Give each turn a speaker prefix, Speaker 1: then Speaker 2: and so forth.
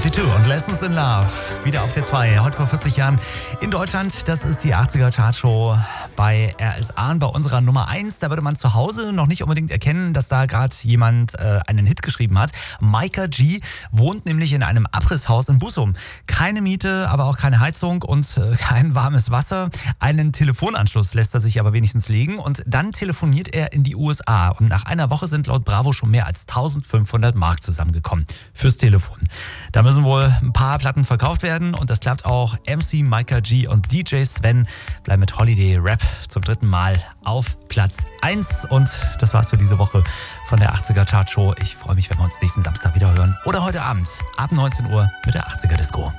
Speaker 1: B52 und Lessons in Love. Wieder auf der 2, heute vor 40 Jahren in Deutschland. Das ist die 80er Chartshow bei RSA bei unserer Nummer 1. Da würde man zu Hause noch nicht unbedingt erkennen, dass da gerade jemand einen Hit geschrieben hat. Micah G wohnt nämlich in einem Abrisshaus in Bussum. Keine Miete, aber auch keine Heizung und kein warmes Wasser. Einen Telefonanschluss lässt er sich aber wenigstens legen und dann telefoniert er in die USA. Und nach einer Woche sind laut Bravo schon mehr als 1500 Mark zusammengekommen fürs Telefon. Da müssen wohl ein paar Platten verkauft werden und das klappt auch. MC Micah G und DJ Sven bleiben mit Holiday Rap zum 3. Mal auf Platz 1. Und das war's für diese Woche von der 80er Chartshow. Ich freue mich, wenn wir uns nächsten Samstag wieder hören oder heute Abend ab 19 Uhr mit der 80er Disco.